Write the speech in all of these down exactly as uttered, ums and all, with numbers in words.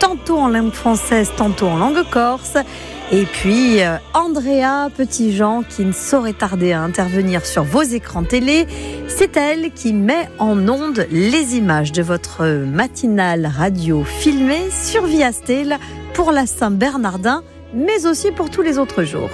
tantôt en langue française, tantôt en langue corse. Et puis euh, Andrea Petitjean qui ne saurait tarder à intervenir sur vos écrans télé. C'est elle qui met en onde les images de votre matinale radio filmée sur Viastel pour la Saint-Bernardin, mais aussi pour tous les autres jours.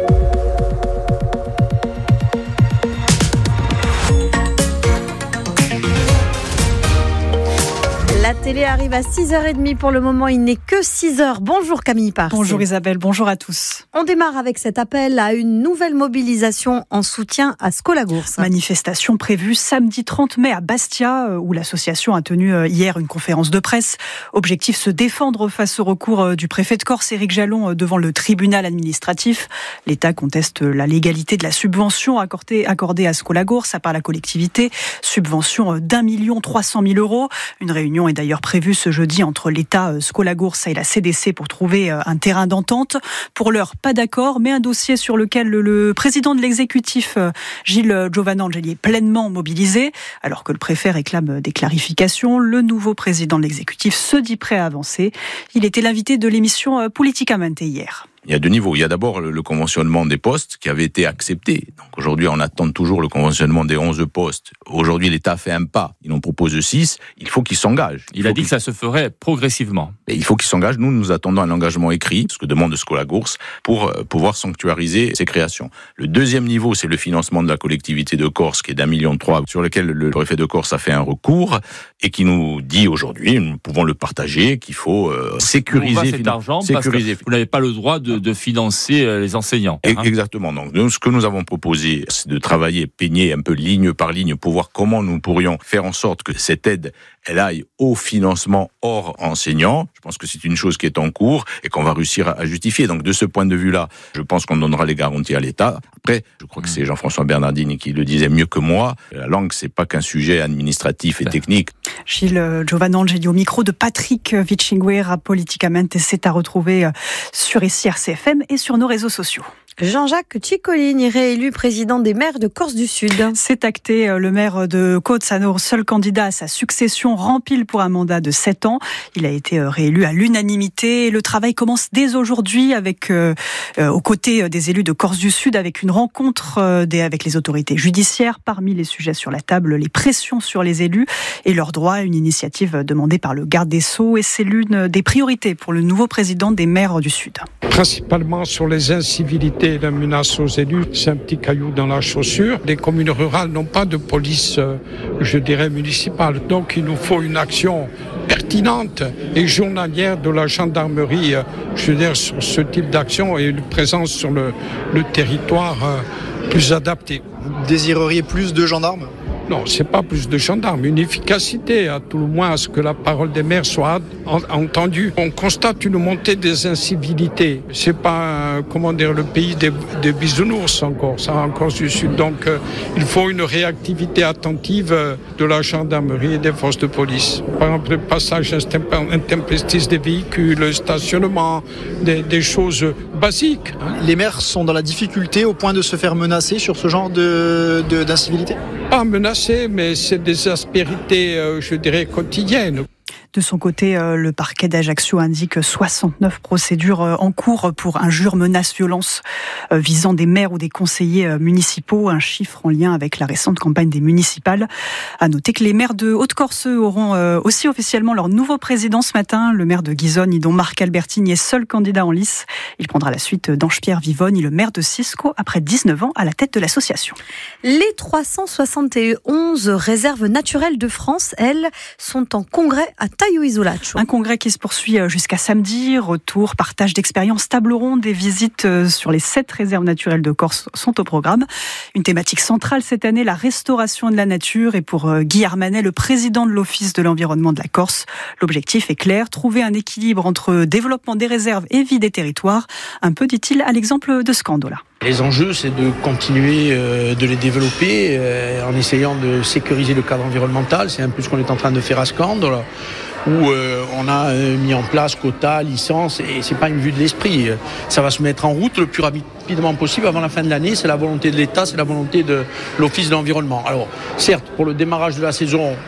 La télé arrive à six heures trente. Pour le moment, il n'est que six heures. Bonjour Camille Pars. Bonjour Isabelle, bonjour à tous. On démarre avec cet appel à une nouvelle mobilisation en soutien à Skolagours. Manifestation prévue samedi trente mai à Bastia, où l'association a tenu hier une conférence de presse. Objectif, se défendre face au recours du préfet de Corse, Éric Jalon, devant le tribunal administratif. L'État conteste la légalité de la subvention accordée, accordée à Skolagours par la collectivité. Subvention d'un million trois cent mille euros. Une réunion est d'ailleurs prévue ce jeudi entre l'État, Skolagours et la C D C pour trouver un terrain d'entente. Pour l'heure, pas d'accord, mais un dossier sur lequel le président de l'exécutif, Gilles Giovanangeli, est pleinement mobilisé. Alors que le préfet réclame des clarifications, le nouveau président de l'exécutif se dit prêt à avancer. Il était l'invité de l'émission Politicamente hier. Il y a deux niveaux. Il y a d'abord le conventionnement des postes qui avait été accepté. Donc aujourd'hui, on attend toujours le conventionnement des onze postes. Aujourd'hui, l'État fait un pas. Il en propose six. Il faut qu'il s'engage. Il, il a dit que ça se ferait progressivement. Et il faut qu'il s'engage. Nous, nous attendons un engagement écrit, ce que demande Skolagours, pour pouvoir sanctuariser ces créations. Le deuxième niveau, c'est le financement de la collectivité de Corse, qui est d'un million trois, sur lequel le préfet de Corse a fait un recours et qui nous dit aujourd'hui, nous pouvons le partager, qu'il faut euh, sécuriser cet argent sécuriser. Parce que vous n'avez pas le droit de de financer les enseignants. Hein. Exactement. Donc, nous, ce que nous avons proposé, c'est de travailler, peigner un peu ligne par ligne pour voir comment nous pourrions faire en sorte que cette aide, elle aille au financement hors enseignants. Je pense que c'est une chose qui est en cours et qu'on va réussir à justifier. Donc, de ce point de vue-là, je pense qu'on donnera les garanties à l'État. Après, je crois que c'est Jean-François Bernardini qui le disait mieux que moi. La langue, c'est pas qu'un sujet administratif et technique. Gilles Giovanangeli au micro de Patrick Vichinguer à Politicamente. C'est à retrouver sur I C R C F M et sur nos réseaux sociaux. Jean-Jacques Ciccolini, réélu président des maires de Corse du Sud. C'est acté, le maire de Cozzano, seul candidat à sa succession, rempile pour un mandat de sept ans. Il a été réélu à l'unanimité. Le travail commence dès aujourd'hui avec, euh, aux côtés des élus de Corse du Sud, avec une rencontre euh, des, avec les autorités judiciaires. Parmi les sujets sur la table, les pressions sur les élus et leurs droits, une initiative demandée par le garde des Sceaux. Et c'est l'une des priorités pour le nouveau président des maires du Sud. Principalement sur les incivilités et la menace aux élus, c'est un petit caillou dans la chaussure. Les communes rurales n'ont pas de police, je dirais, municipale. Donc il nous faut une action pertinente et journalière de la gendarmerie, je veux dire, sur ce type d'action et une présence sur le, le territoire plus adaptée. Vous désireriez plus de gendarmes ? Non, c'est pas plus de gendarmes, une efficacité, à tout le moins à ce que la parole des maires soit entendue. On constate une montée des incivilités. C'est pas, comment dire, le pays des, des bisounours encore, ça encore du Sud. Donc, euh, il faut une réactivité attentive de la gendarmerie et des forces de police. Par exemple, le passage intempestif des véhicules, le stationnement, des, des choses basiques. Hein. Les maires sont dans la difficulté au point de se faire menacer sur ce genre de, de, d'incivilité ? Pas menacés, mais c'est des aspérités, euh, je dirais, quotidiennes. De son côté, le parquet d'Ajaccio indique soixante-neuf procédures en cours pour injures, menaces, violences visant des maires ou des conseillers municipaux, un chiffre en lien avec la récente campagne des municipales. À noter que les maires de Haute-Corse auront aussi officiellement leur nouveau président ce matin. Le maire de Ghisoni, dont Marc Albertini est seul candidat en lice. Il prendra la suite d'Ange-Pierre Vivoni, le maire de Cisco, après dix-neuf ans à la tête de l'association. Les trois cent soixante et onze réserves naturelles de France, elles, sont en congrès à Taillou-Isolaccio. Un congrès qui se poursuit jusqu'à samedi. Retour, partage d'expériences, table ronde, des visites sur les sept réserves naturelles de Corse sont au programme. Une thématique centrale cette année, la restauration de la nature. Et pour Guy Armanet, le président de l'Office de l'environnement de la Corse, l'objectif est clair, trouver un équilibre entre développement des réserves et vie des territoires. Un peu, dit-il, à l'exemple de Scandola. Les enjeux, c'est de continuer euh, de les développer euh, en essayant de sécuriser le cadre environnemental. C'est un peu ce qu'on est en train de faire à Scandola, où euh, on a euh, mis en place quotas, licences, et c'est pas une vue de l'esprit. Ça va se mettre en route le plus rapidement possible avant la fin de l'année. C'est la volonté de l'État, c'est la volonté de l'Office de l'environnement. Alors, certes, pour le démarrage de la saison,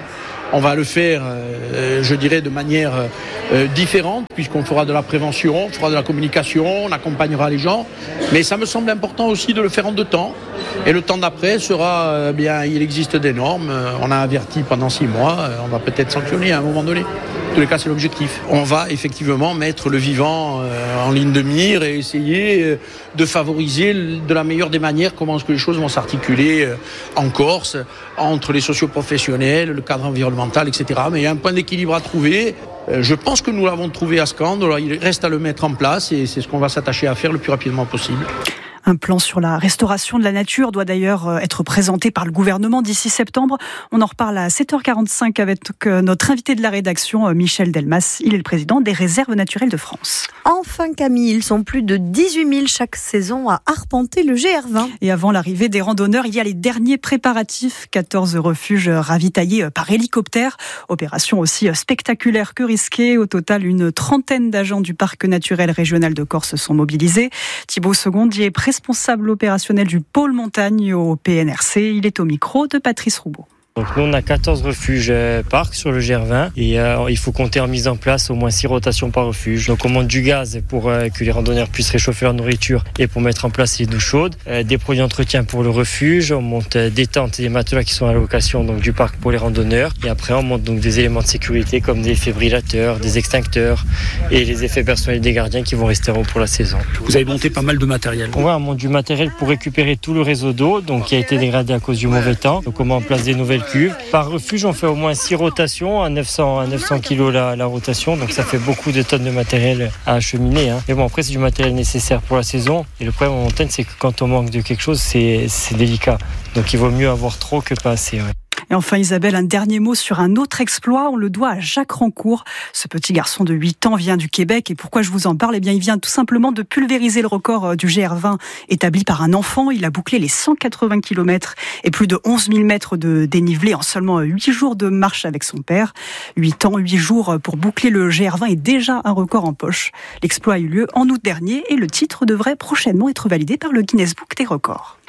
On va le faire, euh, je dirais, de manière euh, différente, puisqu'on fera de la prévention, on fera de la communication, on accompagnera les gens. Mais ça me semble important aussi de le faire en deux temps. Et le temps d'après sera, euh, bien, il existe des normes. On a averti pendant six mois. On va peut-être sanctionner à un moment donné. En tous les cas, c'est l'objectif. On va effectivement mettre le vivant euh, en ligne de mire et essayer euh, de favoriser de la meilleure des manières comment est-ce que les choses vont s'articuler euh, en Corse, entre les socioprofessionnels, le cadre environnemental, et cetera. Mais il y a un point d'équilibre à trouver. Euh, je pense que nous l'avons trouvé à Scande. Alors, il reste à le mettre en place et c'est ce qu'on va s'attacher à faire le plus rapidement possible. Un plan sur la restauration de la nature doit d'ailleurs être présenté par le gouvernement d'ici septembre. On en reparle à sept heures quarante-cinq avec notre invité de la rédaction, Michel Delmas. Il est le président des Réserves naturelles de France. Enfin Camille, ils sont plus de dix-huit mille chaque saison à arpenter le G R vingt. Et avant l'arrivée des randonneurs, il y a les derniers préparatifs. quatorze refuges ravitaillés par hélicoptère. Opération aussi spectaculaire que risquée. Au total, une trentaine d'agents du Parc naturel régional de Corse sont mobilisés. Thibaut Secondier est responsable opérationnel du pôle montagne au P N R C. Il est au micro de Patrice Roubaud. Donc nous on a quatorze refuges euh, parcs sur le G R vingt et euh, il faut compter en mise en place au moins six rotations par refuge. Donc on monte du gaz pour euh, que les randonneurs puissent réchauffer leur nourriture et pour mettre en place les douches chaudes, euh, des produits d'entretien pour le refuge, on monte euh, des tentes et des matelas qui sont à la location donc du parc pour les randonneurs et après on monte donc des éléments de sécurité comme des défibrillateurs, des extincteurs et les effets personnels des gardiens qui vont rester en haut pour la saison. Vous avez monté pas mal de matériel. Ouais, on monte du matériel pour récupérer tout le réseau d'eau donc qui a été dégradé à cause du mauvais temps. Donc on met en place des nouvelles cuves. Par refuge, on fait au moins six rotations à neuf cents, à neuf cents kilos la, la rotation, donc ça fait beaucoup de tonnes de matériel à acheminer. Hein. Mais bon, après, c'est du matériel nécessaire pour la saison. Et le problème en montagne, c'est que quand on manque de quelque chose, c'est, c'est délicat. Donc il vaut mieux avoir trop que pas assez. Ouais. Et enfin Isabelle, un dernier mot sur un autre exploit, on le doit à Jacques Rancourt. Ce petit garçon de huit ans vient du Québec et pourquoi je vous en parle ? Eh bien il vient tout simplement de pulvériser le record du G R vingt établi par un enfant. Il a bouclé les cent quatre-vingts kilomètres et plus de onze mille mètres de dénivelé en seulement huit jours de marche avec son père. huit ans, huit jours pour boucler le G R vingt est déjà un record en poche. L'exploit a eu lieu en août dernier et le titre devrait prochainement être validé par le Guinness Book des records.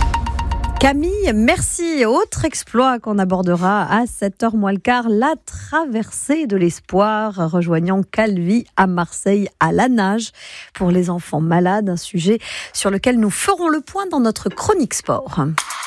Camille, merci. Autre exploit qu'on abordera à sept heures moins le quart, la traversée de l'espoir, rejoignant Calvi à Marseille à la nage pour les enfants malades, un sujet sur lequel nous ferons le point dans notre chronique sport.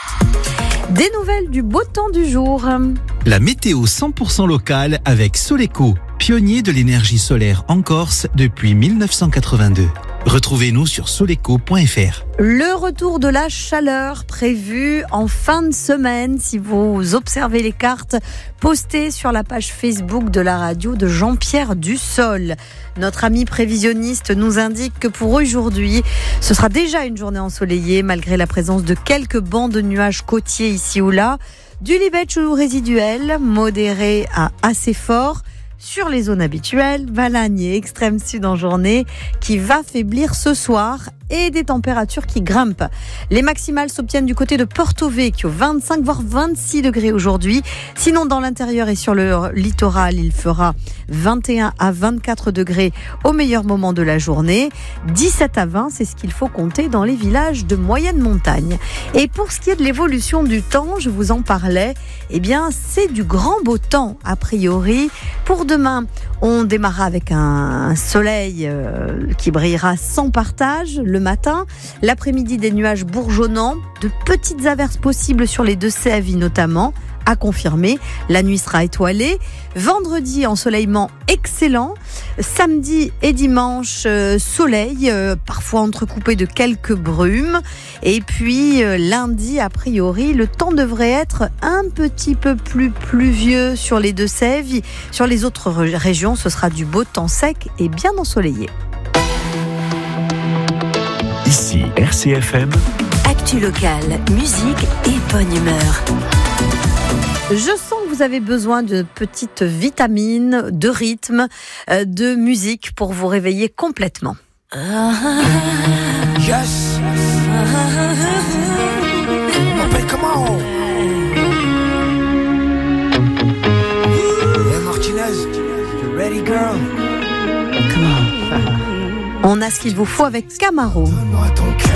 Des nouvelles du beau temps du jour. La météo cent pour cent locale avec Soleco, pionnier de l'énergie solaire en Corse depuis dix-neuf cent quatre-vingt-deux. Retrouvez-nous sur soleco point f r. Le retour de la chaleur prévu en fin de semaine. Si vous observez les cartes postées sur la page Facebook de la radio de Jean-Pierre Dussol. Notre ami prévisionniste nous indique que pour aujourd'hui, ce sera déjà une journée ensoleillée malgré la présence de quelques bancs de nuages côtiers ici ou là. Du libetch ou résiduel, modéré à assez fort. Sur les zones habituelles, Valagne et extrême sud en journée qui va faiblir ce soir et des températures qui grimpent. Les maximales s'obtiennent du côté de Porto Vecchio, vingt-cinq voire vingt-six degrés aujourd'hui. Sinon, dans l'intérieur et sur le littoral, il fera vingt et un à vingt-quatre degrés au meilleur moment de la journée. dix-sept à vingt, c'est ce qu'il faut compter dans les villages de moyenne montagne. Et pour ce qui est de l'évolution du temps, je vous en parlais, eh bien, c'est du grand beau temps, a priori. Pour demain, on démarrera avec un soleil euh, qui brillera sans partage le matin. L'après-midi, des nuages bourgeonnants, de petites averses possibles sur les Deux-Sèvres notamment, à confirmer. La nuit sera étoilée. Vendredi, ensoleillement excellent. Samedi et dimanche, euh, soleil, euh, parfois entrecoupé de quelques brumes. Et puis euh, lundi, a priori, le temps devrait être un petit peu plus pluvieux sur les Deux-Sèvres. Sur les autres régions, ce sera du beau temps sec et bien ensoleillé. Ici R C F M. Actu locale, musique et bonne humeur. Je sens que vous avez besoin de petites vitamines, de rythme, de musique pour vous réveiller complètement. Yes. But come on. Hey Martinez, you ready girl? Come on. On a ce qu'il vous faut avec Camaro.